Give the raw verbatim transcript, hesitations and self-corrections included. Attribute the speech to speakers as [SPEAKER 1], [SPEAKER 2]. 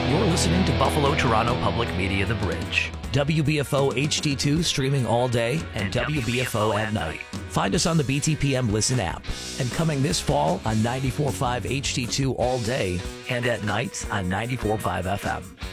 [SPEAKER 1] You're listening to Buffalo Toronto Public Media The Bridge. W B F O H D two streaming all day and W B F O at night. Find us on the B T P M Listen app. And coming this fall on ninety-four point five H D two all day and at night on ninety-four point five F M.